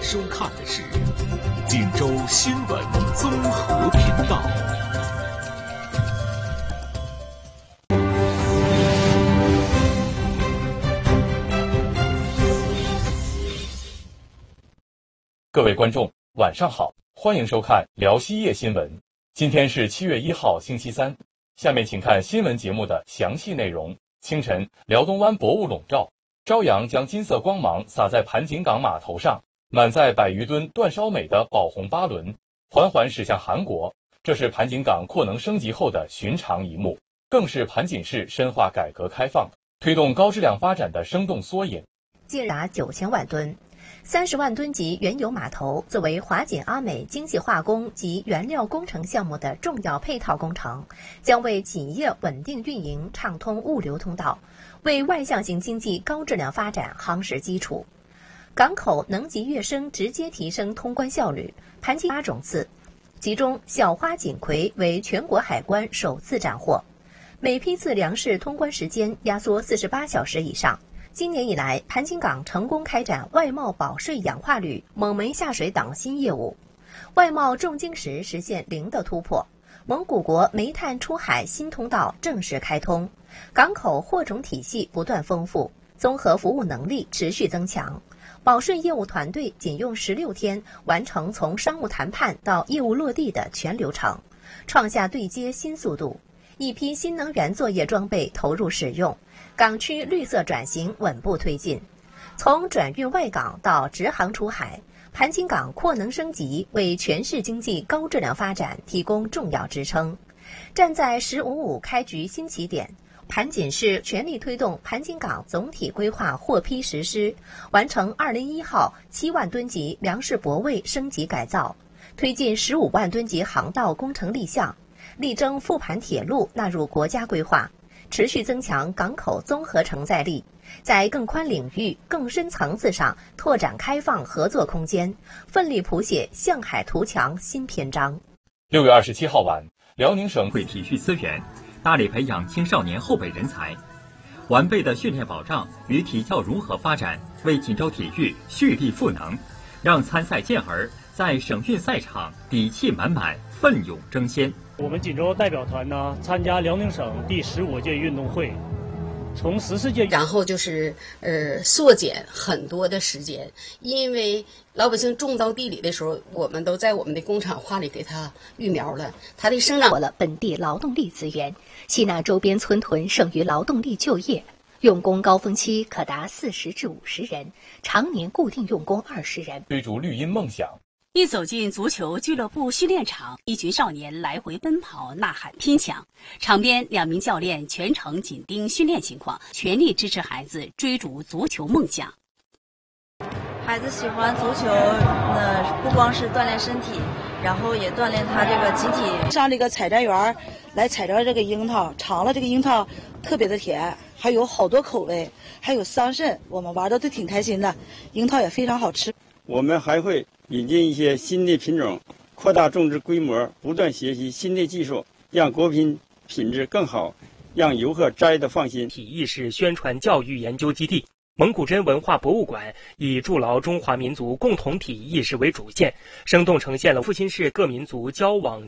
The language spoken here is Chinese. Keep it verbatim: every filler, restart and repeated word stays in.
收看的是锦州新闻综合频道。 各位观众，晚上好，欢迎收看辽西夜新闻。今天是七月一号，星期三。下面请看新闻节目的详细内容。清晨，辽东湾薄雾笼罩，朝阳将金色光芒洒在盘锦港码头上，满载百余吨煅烧镁的宝红八轮缓缓驶向韩国。这是盘锦港扩能升级后的寻常一幕，更是盘锦市深化改革开放、推动高质量发展的生动缩影。 近达九千万吨。三十万吨级原油码头作为华锦阿美精细化工及原料工程项目的重要配套工程，将为企业稳定运营畅通物流通道，为外向型经济高质量发展夯实基础。港口能级跃升，直接提升通关效率。盘锦八种次，其中小花锦葵为全国海关首次斩获，每批次粮食通关时间压缩四十八小时以上。今年以来，盘锦港成功开展外贸保税氧化铝、蒙煤下水等新业务，外贸重金石实现零的突破，蒙古国煤炭出海新通道正式开通，港口货种体系不断丰富，综合服务能力持续增强。保税业务团队仅用十六天完成从商务谈判到业务落地的全流程，创下对接新速度。一批新能源作业装备投入使用，港区绿色转型稳步推进。从转运外港到直航出海，盘锦港扩能升级为全市经济高质量发展提供重要支撑。站在“十五五”开局新起点，盘锦市全力推动盘锦港总体规划获批实施，完成二零一号七万吨级粮食泊位升级改造，推进十五万吨级航道工程立项，力争复盘铁路纳入国家规划，持续增强港口综合承载力，在更宽领域、更深层次上拓展开放合作空间，奋力谱写向海图强新篇章。 六月二十七号晚，辽宁省会体育资源大力培养青少年后备人才，完备的训练保障与体教融合发展，为锦州体育蓄力赋能，让参赛健儿在省运赛场底气满满，奋勇争先。 我们锦州代表团呢，参加辽宁省第十五届运动会，从十四届， 然后就是呃缩减很多的时间，因为老百姓种到地里的时候，我们都在我们的工厂化里给它育苗了，它的生长了本地劳动力资源，吸纳周边村屯剩余劳动力就业，用工高峰期可达四十至五十人，常年固定用工二十人， 追逐绿茵梦想。 一走进足球俱乐部训练场，一群少年来回奔跑，呐喊拼抢。场边两名教练全程紧盯训练情况，全力支持孩子追逐足球梦想。 孩子喜欢足球，那不光是锻炼身体，然后也锻炼他这个集体。 上这个采摘园来采摘这个樱桃，尝了这个樱桃特别的甜，还有好多口味，还有桑葚，我们玩的都挺开心的，樱桃也非常好吃。 我们还会引进一些新的品种，扩大种植规模，不断学习新的技术，让果品品质更好，让游客摘得放心。 体意识宣传教育研究基地蒙古珍文化博物馆以筑牢中华民族共同体意识为主线，生动呈现了阜新市各民族交往